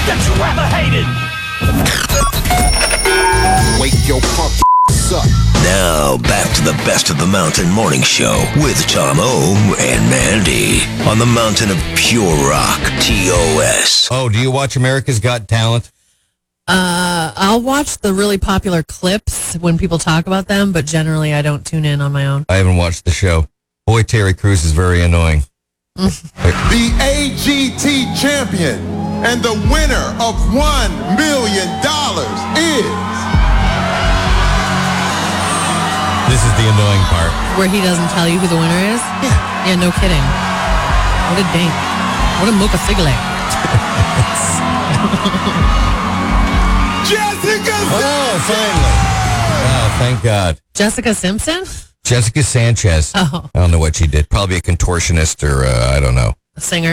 that you ever hated. Wake your punk up. Now, back to the Best of the Mountain Morning Show with Tom O and Mandy on the mountain of pure rock, TOS. Oh, do you watch America's Got Talent? I'll watch the really popular clips when people talk about them, but generally I don't tune in on my own. I haven't watched the show. Boy, Terry Crews is very annoying. The AGT champion and the winner of $1 million is... This is the annoying part. Where he doesn't tell you who the winner is? Yeah, no kidding. What a dink. What a mocha figure. Jessica Simpson! Oh, finally. Oh, thank God. Jessica Simpson? Jessica Sanchez. Oh. I don't know what she did. Probably a contortionist or, I don't know. A singer.